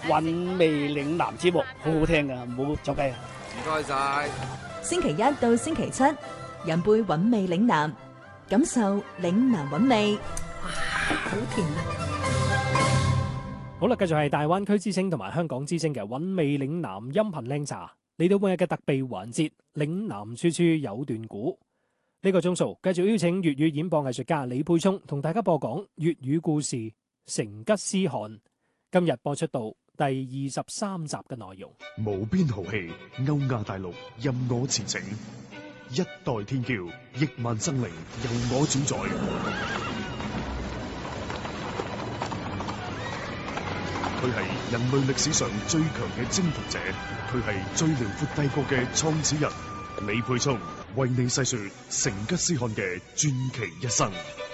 韻味嶺南節目好好聽噶，唔好走雞啊！ 唔該晒。 星期一到星期七，飲杯韻味嶺南，感受嶺南韻味。哇，好甜啊！ 好啦，繼續係大灣區之聲同埋香港之聲嘅韻味嶺南音頻靚茶，嚟到每日嘅特備環節，嶺南處處有段古。呢個鐘數繼續邀請粵語演播藝術家李沛聰同大家播講粵語故事《成吉思汗》。今日播出到第23集嘅內容。 無邊豪氣，歐亞大陸任我馳騁，一代天驕，億萬生靈由我主宰。佢係人類歷史上最強嘅征服者，佢係最遼闊帝國嘅創始人。李沛聰為你細說成吉思汗嘅傳奇一生。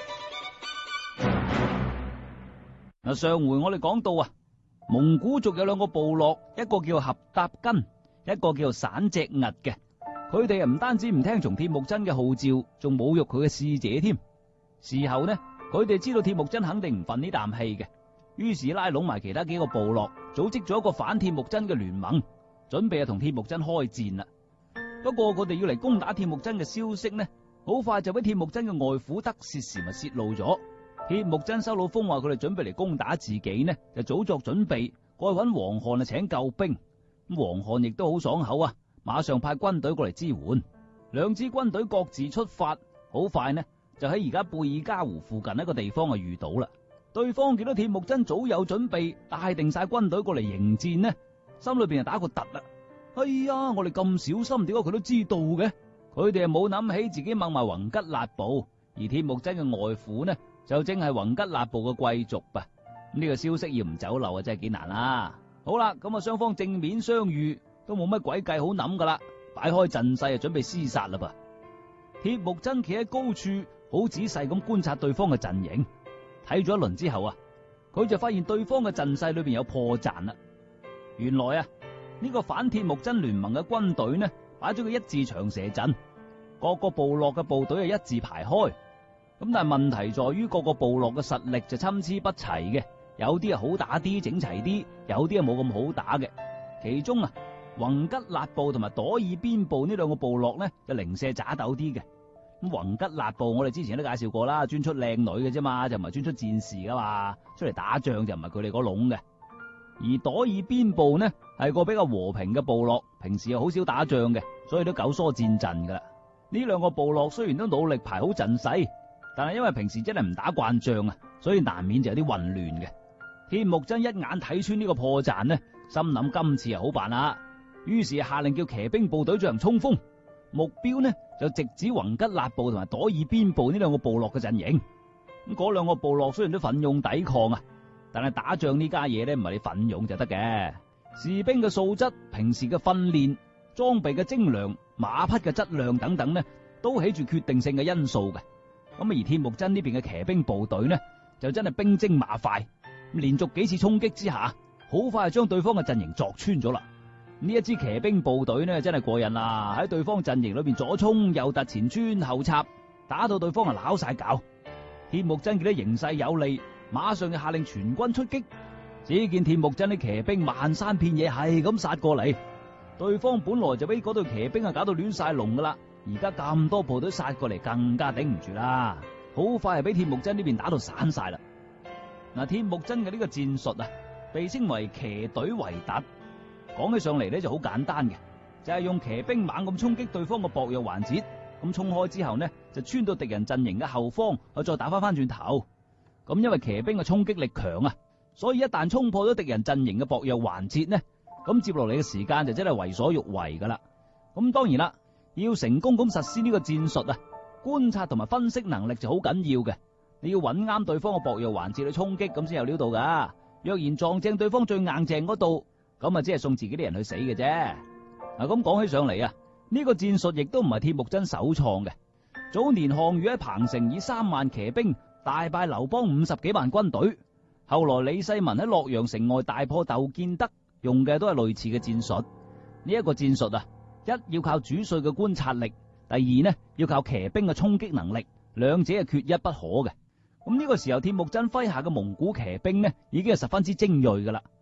嗱，上回我哋講到啊，蒙古族有兩個部落，一個叫合搭根，一個叫散隻屹嘅。佢哋唔單止唔聽從鐵木真嘅號召，仲侮辱佢嘅使者添。事後呢，佢哋知道鐵木真肯定唔忿呢啖氣嘅，於是拉攏埋其他幾個部落，組織咗一個反鐵木真嘅聯盟，準備同鐵木真開戰啦。不過佢哋要嚟攻打鐵木真嘅消息呢，好快就俾鐵木真嘅外父德薛時咪泄露咗。鐵木真收到風話佢哋準備嚟攻打自己呢，就早作準備，過去搵黃汗啊請救兵。咁黃汗亦都好爽口啊，馬上派軍隊過嚟支援。兩支軍隊各自出發，好快呢就喺而家貝爾加湖附近一個地方啊遇到啦。對方見到鐵木真早有準備，帶定晒軍隊過嚟迎戰呢，心裏邊就打個突啦。哎呀，我哋咁小心，點解佢都知道嘅？佢哋冇諗起自己掹埋宏吉勒部，而鐵木真嘅外父呢就正係宏吉勒部嘅貴族吧。呢個消息要唔走漏啊，真係幾難啦。好啦，咁啊雙方正面相遇，都冇乜鬼計好諗噶啦，擺開陣勢啊，準備廝殺啦噃。鐵木真企喺高處，好仔細咁觀察對方嘅陣營，睇咗一輪之後啊，佢就發現對方嘅陣勢裏邊有破綻啦。原來啊，呢個反鐵木真聯盟嘅軍隊呢，擺咗個一字長蛇陣，各個部落嘅部隊係一字排開。咁但係問題在於各個部落嘅實力就參差不齊嘅，有啲係好打啲整齊啲，有啲係冇咁好打嘅。其中啊，宏吉勒部同埋朵爾邊部呢兩個部落呢，就零舍渣鬥啲嘅。咁宏吉勒部我哋之前都介紹過啦，專出靚女嘅啫嘛，就唔係專出戰士噶嘛，出嚟打仗就唔係佢哋嗰籠嘅。而朵爾邊部呢係個比較和平嘅部落，平時又好少打仗嘅，所以都久疏戰陣噶啦。呢兩個部落雖然都努力排好陣勢，但係因為平時真係唔打慣仗啊，所以難免就有啲混亂嘅。鐵木真一眼睇穿呢個破綻呢，心諗今次係好辦啦，於是下令叫騎兵部隊進行衝鋒，目標呢就直指宏吉勒部同埋朵爾邊部呢兩個部落嘅陣營。咁嗰兩個部落雖然都奮勇抵抗啊，但係打仗呢家嘢呢，唔係你奮勇就得嘅。士兵嘅素質、平時嘅訓練、裝備嘅精良、馬匹嘅質量等等呢，都起住決定性嘅因素嘅。咁而鐵木真呢邊嘅騎兵部隊呢，就真係兵精馬快，連續幾次衝擊之下，好快就將對方嘅陣營鑿穿咗啦。呢一支騎兵部隊呢，真係過癮啦，喺對方陣營裏邊左衝右突前穿後插，打到對方啊拗晒搞。鐵木真見到形勢有利，馬上就下令全軍出擊。只見鐵木真啲騎兵漫山遍野係咁殺過嚟，對方本來就俾嗰隊騎兵啊搞到亂晒龍噶啦，而家咁多部隊殺過嚟，更加頂唔住啦。好快係俾鐵木真呢邊打到散晒啦。嗱，鐵木真嘅呢個戰術啊，被稱為騎隊圍突。講起上嚟呢就好簡單嘅，就係用騎兵猛咁衝擊對方嘅薄弱環節，咁衝開之後呢，就穿到敵人陣營嘅後方，再打翻轉頭。咁因為騎兵嘅衝擊力強啊，所以一旦衝破咗敵人陣營嘅薄弱環節呢，咁接落嚟嘅時間就真係為所欲為噶啦。咁當然啦，要成功咁實施呢個戰術啊，觀察同埋分析能力就好緊要嘅。你要揾啱對方嘅薄弱環節去衝擊，咁先有料到噶。若然撞正對方最硬淨嗰度，咁啊只係送自己啲人去死嘅啫。嗱，咁講起上嚟啊，呢個戰術亦都唔係鐵木真首創嘅。早年項羽喺彭城以3萬騎兵大敗劉邦50幾萬軍隊，後來李世民喺洛陽城外大破竇建德，用嘅都係類似嘅戰術。呢一個戰術啊，一要靠主帥嘅觀察力，第二呢要靠騎兵嘅衝擊能力，兩者係缺一不可嘅。咁呢個時候鐵木真麾下嘅蒙古騎兵呢，已經係十分之精銳噶啦。